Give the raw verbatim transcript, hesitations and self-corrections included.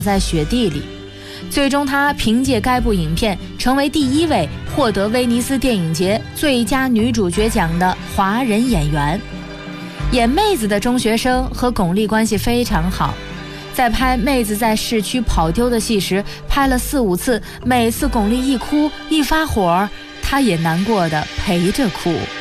在雪地里。最终她凭借该部影片成为第一位获得威尼斯电影节最佳女主角奖的华人演员。演妹子的中学生和巩俐关系非常好，在拍妹子在市区跑丢的戏时，拍了四五次，每次巩俐一哭一发火，她也难过的陪着哭。